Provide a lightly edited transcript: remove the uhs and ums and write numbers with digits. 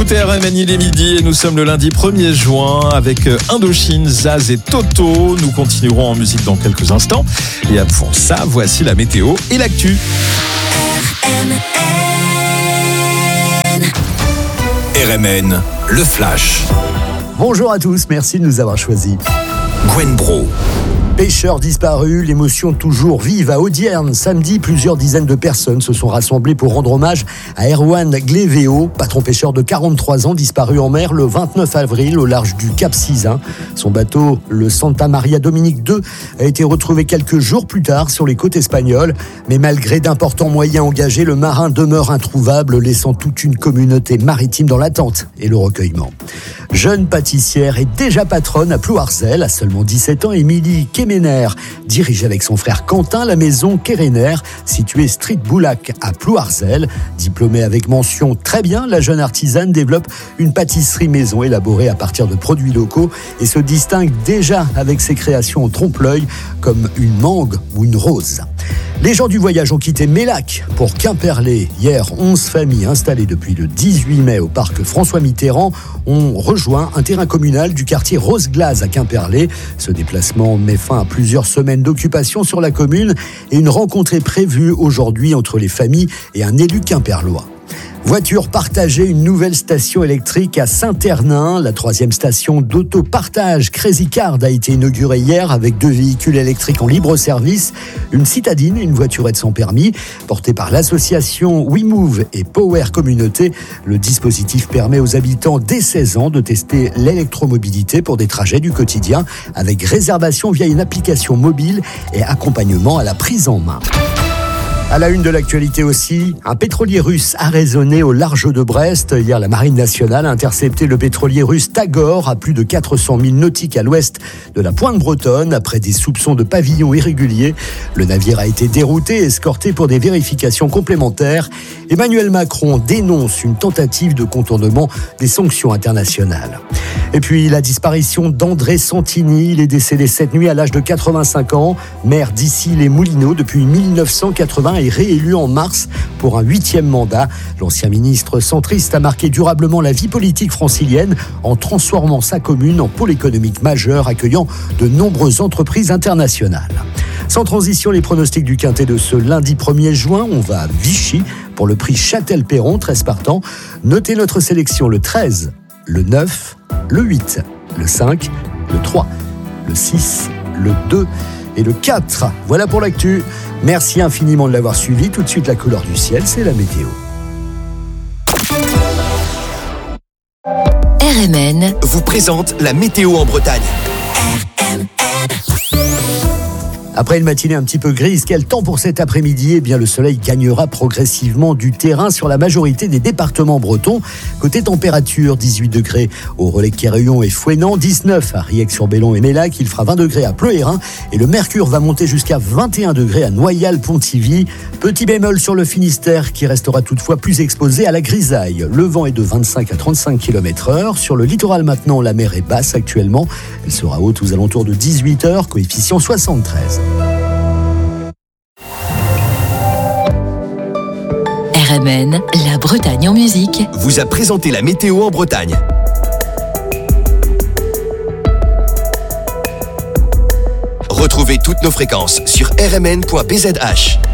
écoutez RMN, il est midi et nous sommes le lundi 1er juin avec Indochine, Zaz et Toto. Nous continuerons en musique dans quelques instants. Et pour ça, voici la météo et l'actu. RMN, le flash. Bonjour à tous, merci de nous avoir choisis. Gwen Bro. Pêcheurs disparus, l'émotion toujours vive à Audierne. Samedi, plusieurs dizaines de personnes se sont rassemblées pour rendre hommage à Erwan Glévéo, patron pêcheur de 43 ans, disparu en mer le 29 avril au large du Cap Sizun. Son bateau, le Santa Maria Dominique II, a été retrouvé quelques jours plus tard sur les côtes espagnoles. Mais malgré d'importants moyens engagés, le marin demeure introuvable, laissant toute une communauté maritime dans l'attente et le recueillement. Jeune pâtissière et déjà patronne à Plouarzel, à seulement 17 ans, Émilie Kemener dirige avec son frère Quentin la maison Kerener, située Street Boulac à Plouarzel. Diplômée avec mention très bien, la jeune artisane développe une pâtisserie maison élaborée à partir de produits locaux et se distingue déjà avec ses créations en trompe-l'œil comme une mangue ou une rose. Les gens du voyage ont quitté Mélac pour Quimperlé. Hier, 11 familles installées depuis le 18 mai au parc François Mitterrand ont rejoint un terrain communal du quartier Rose-Glace à Quimperlé. Ce déplacement met fin à plusieurs semaines d'occupation sur la commune et une rencontre est prévue aujourd'hui entre les familles et un élu quimperlois. Voiture partagée, une nouvelle station électrique à Saint-Ternin. La 3e station d'autopartage Crazy Card a été inaugurée hier avec 2 véhicules électriques en libre service, une citadine et une voiturette sans permis. Portée par l'association WeMove et Power Communauté, le dispositif permet aux habitants dès 16 ans de tester l'électromobilité pour des trajets du quotidien avec réservation via une application mobile et accompagnement à la prise en main. À la une de l'actualité aussi, un pétrolier russe a résonné au large de Brest. Hier, la Marine nationale a intercepté le pétrolier russe Tagor à plus de 400 000 nautiques à l'ouest de la Pointe Bretonne après des soupçons de pavillons irréguliers. Le navire a été dérouté et escorté pour des vérifications complémentaires. Emmanuel Macron dénonce une tentative de contournement des sanctions internationales. Et puis la disparition d'André Santini, il est décédé cette nuit à l'âge de 85 ans, maire d'Issy-les-Moulineaux depuis 1980 et réélu en mars pour un 8e mandat. L'ancien ministre centriste a marqué durablement la vie politique francilienne en transformant sa commune en pôle économique majeur accueillant de nombreuses entreprises internationales. Sans transition, les pronostics du Quintet de ce lundi 1er juin, on va à Vichy pour le prix Châtel-Perron, 13 partants. Notez notre sélection le 13, le 9, le 8, le 5, le 3, le 6, le 2 et le 4. Voilà pour l'actu. Merci infiniment de l'avoir suivi. Tout de suite, la couleur du ciel, c'est la météo. RMN vous présente la météo en Bretagne. Après une matinée un petit peu grise, quel temps pour cet après-midi ? Eh bien, le soleil gagnera progressivement du terrain sur la majorité des départements bretons. Côté température, 18 degrés au Relecq-Kerrion et Fouesnant, 19 à Riec-sur-Bellon et Mélac, il fera 20 degrés à Pleuhérin et le mercure va monter jusqu'à 21 degrés à Noyal-Pontivy. Petit bémol sur le Finistère qui restera toutefois plus exposé à la grisaille. Le vent est de 25 à 35 km/h. Sur le littoral maintenant, la mer est basse actuellement. Elle sera haute aux alentours de 18 h, coefficient 73. RMN, la Bretagne en musique, vous a présenté la météo en Bretagne. Retrouvez toutes nos fréquences sur rmn.bzh.